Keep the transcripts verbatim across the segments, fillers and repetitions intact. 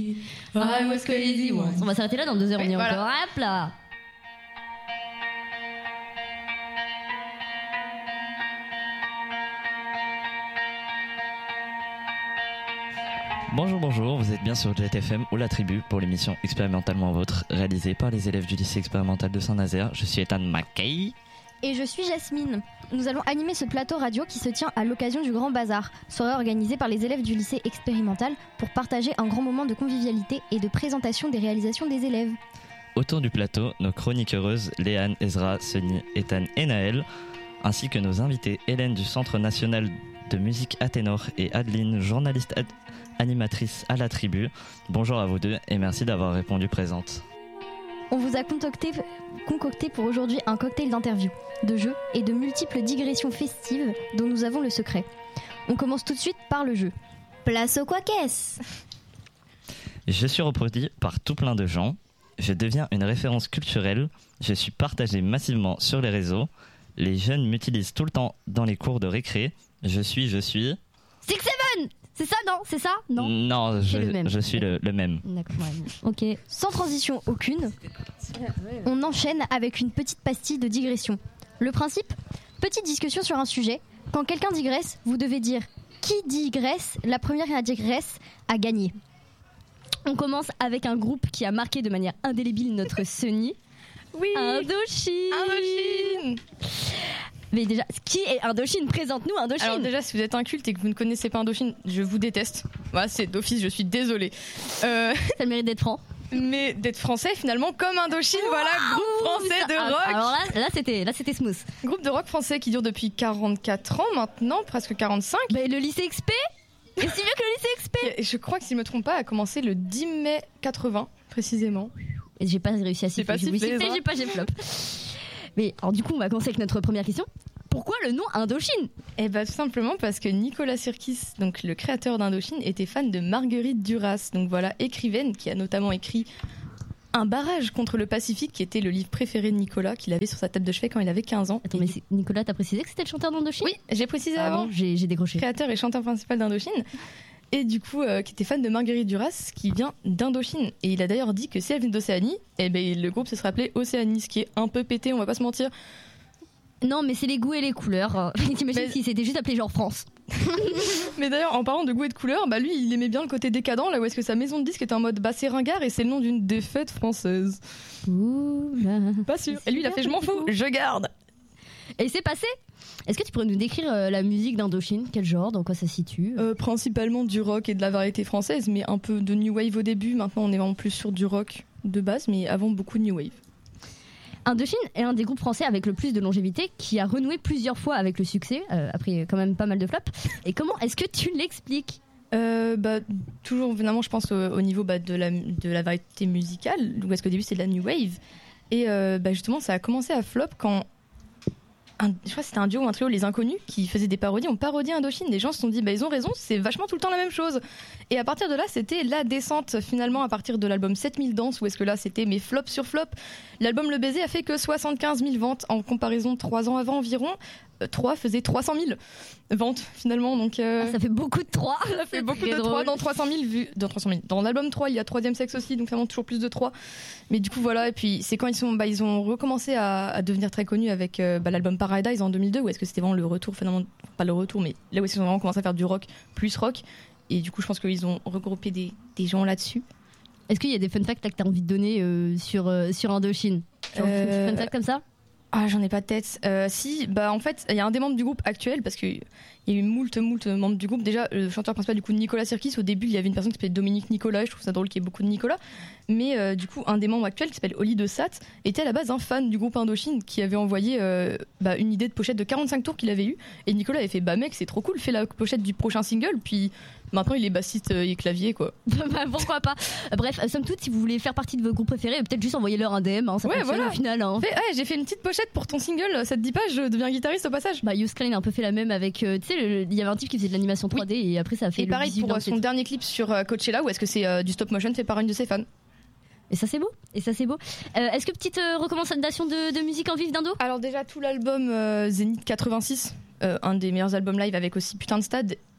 me, I was crazy once. On va s'arrêter là, dans deux heures, Oui, on y est voilà. encore. Hop là. Bonjour, bonjour, vous êtes bien sur Jet F M ou La Tribu pour l'émission Expérimentalement Vôtre, réalisée par les élèves du lycée expérimental de Saint-Nazaire. Je suis Ethan McKay. Et je suis Jasmine. Nous allons animer ce plateau radio qui se tient à l'occasion du Grand Bazar, soirée organisée par les élèves du lycée expérimental pour partager un grand moment de convivialité et de présentation des réalisations des élèves. Autour du plateau, nos chroniqueuses Léane, Ezra, Sunny, Ethan et Naël, ainsi que nos invités Hélène du Centre National de Musique à Ténor et Adeline, journaliste ad- animatrice à La Tribu. Bonjour à vous deux et merci d'avoir répondu présente. On vous a concocté, concocté pour aujourd'hui un cocktail d'interviews, de jeux et de multiples digressions festives dont nous avons le secret. On commence tout de suite par le jeu. Place au quoi qu'est-ce ? Je suis reproduit par tout plein de gens. Je deviens une référence culturelle. Je suis partagé massivement sur les réseaux. Les jeunes m'utilisent tout le temps dans les cours de récré. Je suis, je suis... Six Seven ! C'est ça, non ? C'est ça ? Non. Non, je, C'est le même. je suis le, le même. D'accord, ouais. Ok. Sans transition aucune, on enchaîne avec une petite pastille de digression. Le principe ? Petite discussion sur un sujet. Quand quelqu'un digresse, vous devez dire qui digresse. La première à digresse a gagné. On commence avec un groupe qui a marqué de manière indélébile notre Sunny. Oui. Indochine. Indochine. Mais déjà, qui est Indochine ? Présente-nous Indochine. Alors déjà, si vous êtes inculte et que vous ne connaissez pas Indochine, je vous déteste. Voilà, c'est d'office, je suis désolée. Euh, Ça a le mérite d'être franc. mais d'être français finalement comme Indochine, voilà, groupe français de Ah, rock. Alors là, là c'était, là c'était smooth. Groupe de rock français qui dure depuis quarante-quatre ans maintenant, presque quarante-cinq. Mais le lycée X P est si vieux que le lycée X P. Et je crois que si je me trompe pas, a commencé le dix mai quatre-vingts précisément. Et j'ai pas réussi à siffler. pas J'ai voulu sifflé, siffler, ça. j'ai pas, j'ai flop. Mais alors du coup, on va commencer avec notre première question. Pourquoi le nom Indochine ? Eh bah tout simplement parce que Nicolas Sirkis, donc le créateur d'Indochine, était fan de Marguerite Duras, donc voilà, écrivaine qui a notamment écrit Un barrage contre le Pacifique, qui était le livre préféré de Nicolas, qu'il avait sur sa table de chevet quand il avait quinze ans. Attends, mais c'est- Nicolas, t'as précisé que c'était le chanteur d'Indochine ? Oui, j'ai précisé Ah avant. bon, j'ai, j'ai décroché. Créateur et chanteur principal d'Indochine. Et du coup, euh, qui était fan de Marguerite Duras, qui vient d'Indochine. Et il a d'ailleurs dit que si elle venait d'Océanie, eh ben, le groupe se serait appelé Océanie, ce qui est un peu pété, on va pas se mentir. Non, mais c'est les goûts et les couleurs. T'imagines Mais- si c'était juste appelé genre France. Mais d'ailleurs, en parlant de goût et de couleur, bah lui, il aimait bien le côté décadent, là où est-ce que sa maison de disque était en mode bah c'est ringard et c'est le nom d'une des fêtes françaises. Ouh là. Pas sûr. Et lui, il a fait je m'en fous, je garde. Et c'est passé. Est-ce que tu pourrais nous décrire euh, la musique d'Indochine ? Quel genre ? Dans quoi ça se situe ? Euh, principalement du rock et de la variété française, mais un peu de new wave au début. Maintenant, on est vraiment plus sur du rock de base, mais avant beaucoup de new wave. Indochine est un des groupes français avec le plus de longévité qui a renoué plusieurs fois avec le succès, euh, après quand même pas mal de flops. Et comment est-ce que tu l'expliques ? Euh, bah, toujours, évidemment, je pense au, au niveau bah, de, la, de la variété musicale, où est-ce qu'au début c'est de la new wave. Et euh, bah, justement, ça a commencé à flop quand. Un, je crois que c'était un duo ou un trio, Les Inconnus, qui faisaient des parodies, ont parodié Indochine. Les gens se sont dit, bah, ils ont raison, c'est vachement tout le temps la même chose. Et à partir de là, c'était la descente, finalement, à partir de l'album sept mille danses, où est-ce que là, c'était mes flops sur flop. L'album Le Baiser a fait que soixante-quinze mille ventes, en comparaison trois ans avant environ. Euh, trois faisait trois cent mille ventes, finalement. Donc, euh, Ah, ça fait beaucoup de trois. ça fait beaucoup de trois dans trois cent mille vues. Dans trois cent mille. Dans l'album trois, il y a troisième sexe aussi, donc ça monte toujours plus de trois. Mais du coup, voilà. Et puis, c'est quand ils sont, bah, ils ont recommencé à, à devenir très connus avec euh, bah, l'album Paradise en deux mille deux, où est-ce que c'était vraiment le retour, finalement, pas le retour, mais là où ils ont vraiment commencé à faire du rock plus rock. Et du coup, je pense qu'ils ont regroupé des, des gens là-dessus. Est-ce qu'il y a des fun facts là, que tu as envie de donner euh, sur, euh, sur Indochine ? Genre, Euh, fun facts comme ça ? Ah, j'en ai pas de tête. Euh, si, bah en fait, il y a un des membres du groupe actuel, parce qu'il y a eu moult, moult membres du groupe. Déjà, le chanteur principal, du coup, Nicolas Sirkis, au début, il y avait une personne qui s'appelait Dominique Nicolas, et je trouve ça drôle qu'il y ait beaucoup de Nicolas. Mais euh, du coup, un des membres actuels, qui s'appelle Oli de Sat, était à la base un fan du groupe Indochine, qui avait envoyé euh, bah, une idée de pochette de quarante-cinq tours qu'il avait eu. Et Nicolas avait fait, bah mec, c'est trop cool, fais la pochette du prochain single, puis maintenant il est bassiste et clavier, quoi. Bah, pourquoi pas ? Bref, somme toute, si vous voulez faire partie de vos groupes préférés, peut-être juste envoyer-leur un D M, hein, ça Ouais, fonctionne voilà. au final. Hein. Fait, ouais, j'ai fait une petite pochette pour ton single, ça te dit pas, je deviens guitariste au passage. Bah, Yusklein a un peu fait la même avec. euh, tu sais, le- il y avait un type qui faisait de l'animation trois D et après ça a fait Et le pareil visu pour d'un euh, de son ses- dernier clip sur euh, Coachella, où est-ce que c'est euh, du stop motion fait par une de ses fans. Et ça c'est beau. Et ça c'est beau. Euh, Est-ce que petite euh, recommandation de, de musique en vif d'Indo ? Alors déjà tout l'album euh, Zénith quatre-vingt-six, euh, un des meilleurs albums live avec aussi Putain de Stade,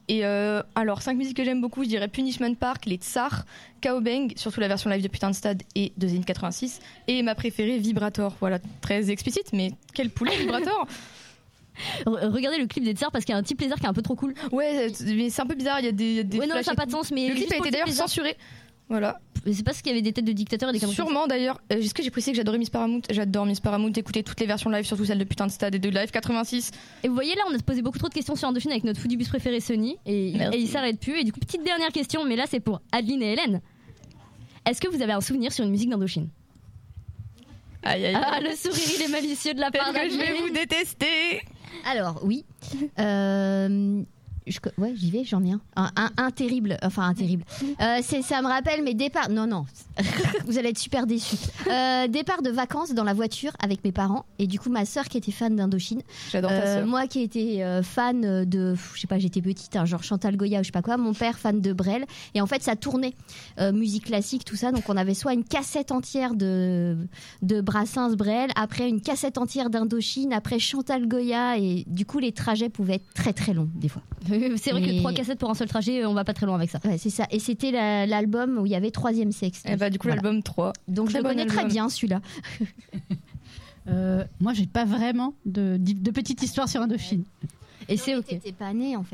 Et euh, alors, cinq musiques que j'aime beaucoup, je dirais Punishment Park, les Tsars, Cowbang, surtout la version live de Putain de Stade et de Zénith quatre-vingt-six. Et ma préférée, Vibrator. Voilà, très explicite, mais quel poulet, Vibrator. Regardez le clip des Tsars parce qu'il y a un type lézard qui est un peu trop cool. Ouais, mais c'est un peu bizarre, il y a des, il y a des ouais, non, flashs ça n'a et pas de tout. sens, mais Le clip juste a pour été le d'ailleurs lézard. censuré. Voilà. C'est pas parce qu'il y avait des têtes de dictateurs et des caméras. Sûrement d'ailleurs. Euh, Est-ce que j'ai précisé que j'adorais Miss Paramount? J'adore Miss Paramount, écouter toutes les versions live, surtout celle de Putain de Stade et de Live quatre-vingt-six. Et vous voyez là, on a posé beaucoup trop de questions sur Indochine avec notre fou du bus préféré Sony et, et il s'arrête plus. Et du coup, petite dernière question, mais là c'est pour Adeline et Hélène. Est-ce que vous avez un souvenir sur une musique d'Indochine? Aïe aïe aïe. Ah, le sourire il est malicieux de la part Peut-être que je d'Adeline. vais vous détester. Alors, oui. Euh, je- ouais, j'y vais, j'en ai un. Un, un, un terrible. Enfin, un terrible. Euh, c'est, ça me rappelle mes départs. Non, non. Vous allez être super déçus. Euh, départ de vacances dans la voiture avec mes parents. Et du coup, ma sœur qui était fan d'Indochine. J'adore ta Euh, sœur. moi qui étais euh, fan de, pff, je sais pas, j'étais petite, hein, genre Chantal Goya ou je sais pas quoi. Mon père fan de Brel. Et en fait, ça tournait euh, musique classique, tout ça. Donc on avait soit une cassette entière de de Brassens, Brel, après une cassette entière d'Indochine, après Chantal Goya. Et du coup, les trajets pouvaient être très très longs des fois. C'est vrai que Mais- trois cassettes pour un seul trajet, on va pas très loin avec ça. Ouais, c'est ça. Et c'était la- l'album où il y avait Troisième Sexe. Et bah du coup Voilà. l'album trois. Donc je Très le bon connais très album. bien celui-là. Euh, moi, j'ai pas vraiment de, de petite histoire sur Indochine. Et c'est ok. T'étais pas né en fait.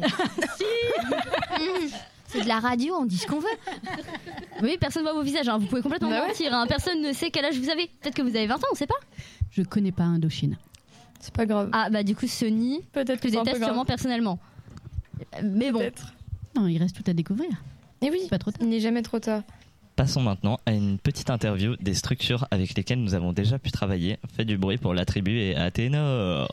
C'est de la radio, on dit ce qu'on veut. Oui, personne voit vos visages, hein. Vous pouvez complètement Bah ouais. mentir. Hein. Personne ne sait quel âge vous avez. Peut-être que vous avez vingt ans, on sait pas. Je connais pas Indochine. C'est pas grave. Ah bah du coup Sony Peut-être te que c'est un peu déteste grave. sûrement personnellement. Euh, Mais bon. Peut-être. Non, il reste tout à découvrir. Et oui, C'est pas trop tard. il n'est jamais trop tard. Passons maintenant à une petite interview des structures avec lesquelles nous avons déjà pu travailler. Faites du bruit pour la tribu et Athénor.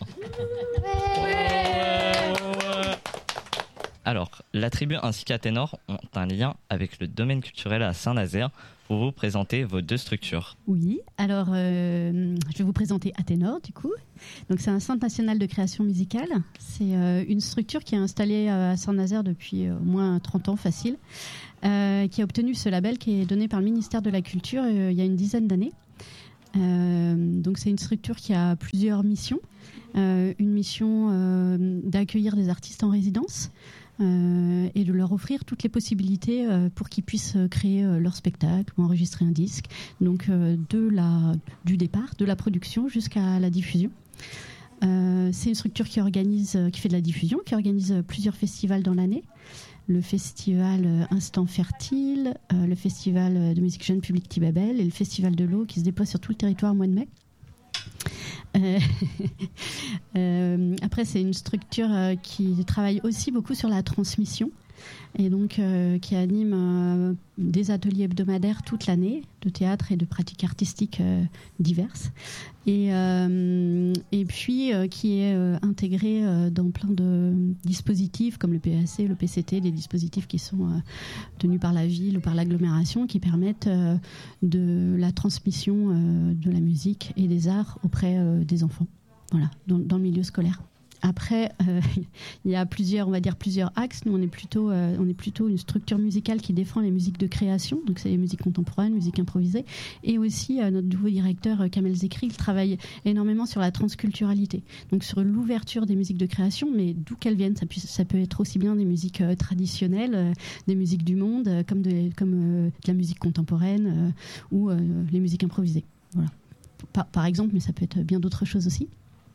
Alors, la tribu ainsi qu'Athénor ont un lien avec le domaine culturel à Saint-Nazaire. Pour vous présenter vos deux structures. Oui, alors euh, je vais vous présenter Athénor du coup. Donc c'est un centre national de création musicale. C'est euh, une structure qui est installée à Saint-Nazaire depuis euh, au moins trente ans facile, euh, qui a obtenu ce label qui est donné par le ministère de la Culture euh, il y a une dizaine d'années. Euh, donc c'est une structure qui a plusieurs missions. Euh, une mission euh, d'accueillir des artistes en résidence. Euh, et de leur offrir toutes les possibilités euh, pour qu'ils puissent euh, créer euh, leur spectacle ou enregistrer un disque. Donc euh, de la, du départ, de la production jusqu'à la diffusion. Euh, c'est une structure qui organise, euh, qui fait de la diffusion, qui organise euh, plusieurs festivals dans l'année. Le festival euh, Instant Fertile, euh, le festival euh, de musique jeune public Tibabel et le festival de l'eau qui se déploie sur tout le territoire au mois de mai. Euh, euh, après, c'est une structure euh, qui travaille aussi beaucoup sur la transmission et donc euh, qui anime euh, des ateliers hebdomadaires toute l'année de théâtre et de pratiques artistiques euh, diverses et, euh, et puis euh, qui est euh, intégré euh, dans plein de dispositifs comme le P A C, le P C T, des dispositifs qui sont euh, tenus par la ville ou par l'agglomération qui permettent euh, de la transmission euh, de la musique et des arts auprès euh, des enfants, voilà, dans, dans le milieu scolaire. Après, euh, il y a plusieurs, on va dire plusieurs axes. Nous, on est plutôt, euh, on est plutôt une structure musicale qui défend les musiques de création, donc c'est les musiques contemporaines, musique improvisée, et aussi euh, notre nouveau directeur euh, Kamel Zekri, il travaille énormément sur la transculturalité, donc sur l'ouverture des musiques de création, mais d'où qu'elles viennent. Ça, puisse, ça peut être aussi bien des musiques euh, traditionnelles, euh, des musiques du monde, euh, comme de, comme euh, de la musique contemporaine euh, ou euh, les musiques improvisées. Voilà. Par, par exemple, mais ça peut être bien d'autres choses aussi.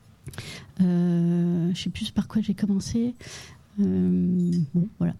Euh, je sais plus par quoi j'ai commencé. Euh, bon, voilà.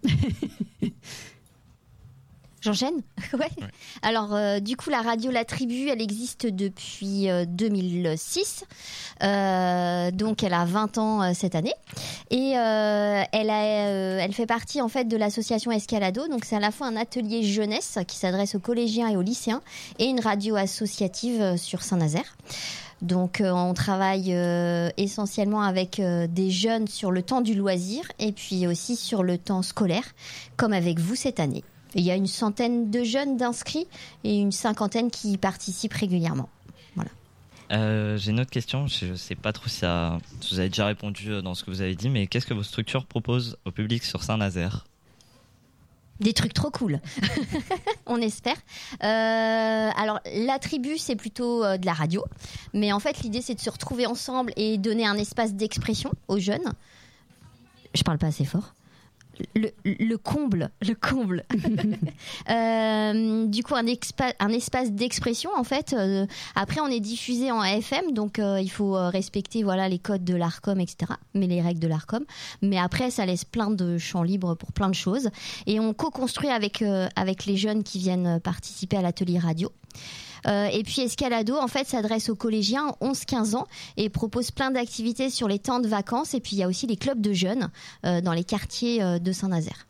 J'enchaîne. Ouais. Ouais. Alors, euh, du coup, la radio La Tribu, elle existe depuis euh, deux mille six. Euh, donc, elle a vingt ans euh, cette année. Et euh, elle, a, euh, elle fait partie, en fait, de l'association Escalado. Donc, c'est à la fois un atelier jeunesse qui s'adresse aux collégiens et aux lycéens et une radio associative euh, sur Saint-Nazaire. Donc, euh, on travaille euh, essentiellement avec euh, des jeunes sur le temps du loisir et puis aussi sur le temps scolaire, comme avec vous cette année. Il y a une centaine de jeunes d'inscrits et une cinquantaine qui y participent régulièrement. Voilà. Euh, j'ai une autre question, je ne sais pas trop si, ça, si vous avez déjà répondu dans ce que vous avez dit, mais qu'est-ce que vos structures proposent au public sur Saint-Nazaire ? Des trucs trop cool, on espère. Euh, alors, la tribu, c'est plutôt euh, de la radio. Mais en fait, l'idée, c'est de se retrouver ensemble et donner un espace d'expression aux jeunes. Je parle pas assez fort. le, le comble, le comble. euh, du coup, un, expa- un espace d'expression, en fait. Euh, après, on est diffusé en F M, donc euh, il faut respecter voilà, les codes de l'ARCOM, et cetera, mais les règles de l'ARCOM. Mais après, ça laisse plein de champs libres pour plein de choses. Et on co-construit avec, euh, avec les jeunes qui viennent participer à l'atelier radio. Euh, et puis Escalado, en fait, s'adresse aux collégiens onze quinze ans et propose plein d'activités sur les temps de vacances. Et puis il y a aussi les clubs de jeunes euh, dans les quartiers euh, de Saint-Nazaire.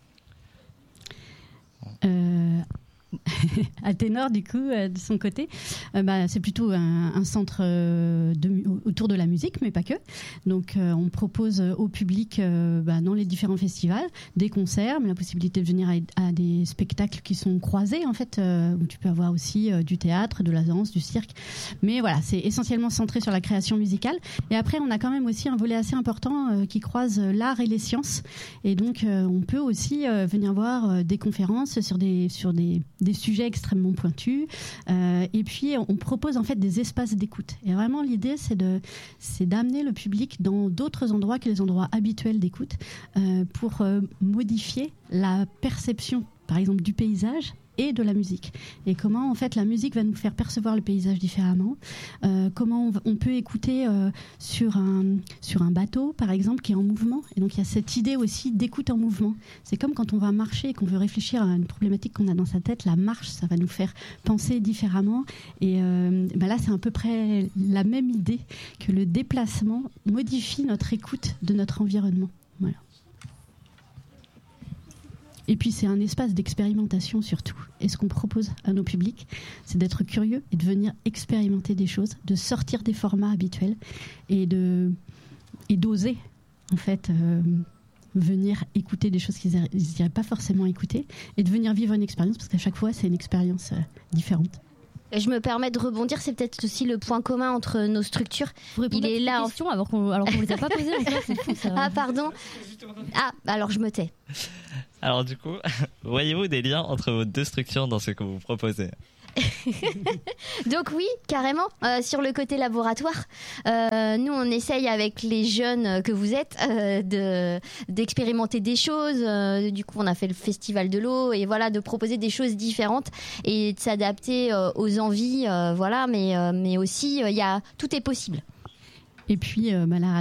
Euh... Athénor, du coup, euh, de son côté, euh, bah, c'est plutôt un, un centre euh, de, autour de la musique, mais pas que. Donc, euh, on propose au public, euh, bah, dans les différents festivals, des concerts, mais la possibilité de venir à, à des spectacles qui sont croisés, en fait, euh, où tu peux avoir aussi euh, du théâtre, de la danse, du cirque. Mais voilà, c'est essentiellement centré sur la création musicale. Et après, on a quand même aussi un volet assez important euh, qui croise l'art et les sciences. Et donc, euh, on peut aussi euh, venir voir euh, des conférences sur des, sur des des sujets extrêmement pointus, euh, et puis on propose en fait des espaces d'écoute. Et vraiment l'idée c'est de c'est d'amener le public dans d'autres endroits que les endroits habituels d'écoute euh, pour euh, modifier la perception, par exemple, du paysage et de la musique. Et comment en fait la musique va nous faire percevoir le paysage différemment. Euh, comment on, on peut écouter euh, sur un sur un bateau par exemple qui est en mouvement. Et donc il y a cette idée aussi d'écoute en mouvement. C'est comme quand on va marcher et qu'on veut réfléchir à une problématique qu'on a dans sa tête. La marche, ça va nous faire penser différemment. Et euh, ben là c'est à peu près la même idée que le déplacement modifie notre écoute de notre environnement. Voilà. Et puis c'est un espace d'expérimentation surtout. Et ce qu'on propose à nos publics, c'est d'être curieux et de venir expérimenter des choses, de sortir des formats habituels et de et d'oser en fait euh, venir écouter des choses qu'ils n'iraient pas forcément écouter et de venir vivre une expérience parce qu'à chaque fois c'est une expérience euh, différente. Et je me permets de rebondir, c'est peut-être aussi le point commun entre nos structures. Vous répondez Il est là à ces questions alors qu'on alors qu'on les a pas posées encore, c'est fou ça. Ah pardon. Ah alors je me tais. Alors du coup, voyez-vous des liens entre vos deux structures dans ce que vous proposez ? Donc oui, carrément, euh, sur le côté laboratoire, euh, nous on essaye avec les jeunes que vous êtes euh, de, d'expérimenter des choses. Euh, du coup on a fait le festival de l'eau et voilà, de proposer des choses différentes et de s'adapter euh, aux envies, euh, voilà, mais, euh, mais aussi il y a, tout est possible. Et puis, euh, bah, la